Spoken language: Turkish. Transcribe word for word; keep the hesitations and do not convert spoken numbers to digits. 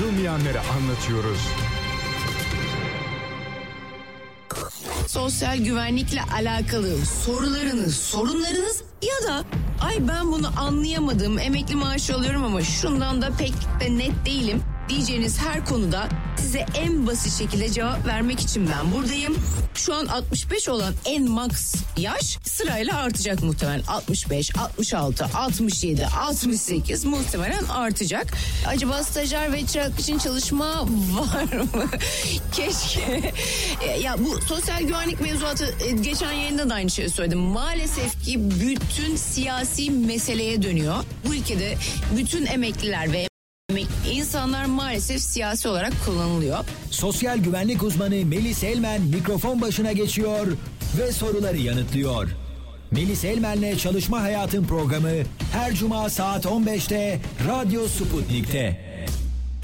anlatılmayanları anlatıyoruz. Sosyal güvenlikle alakalı sorularınız, sorunlarınız ya da ay ben bunu anlayamadım, emekli maaşı alıyorum ama şundan da pek de net değilim diyeceğiniz her konuda size en basit şekilde cevap vermek için ben buradayım. Şu an altmış beş olan en max yaş sırayla artacak muhtemelen. altmış beş, altmış altı, altmış yedi, altmış sekiz muhtemelen artacak. Acaba stajyer ve çırak için çalışma var mı? Keşke. Ya bu sosyal güvenlik mevzuatı geçen yayında da aynı şeyi söyledim. Maalesef ki bütün siyasi meseleye dönüyor. Bu ülkede bütün emekliler ve İnsanlar maalesef siyasi olarak kullanılıyor. Sosyal güvenlik uzmanı Melis Elmen mikrofon başına geçiyor ve soruları yanıtlıyor. Melis Elmen'le Çalışma Hayatın programı her cuma saat on beşte Radyo Sputnik'te.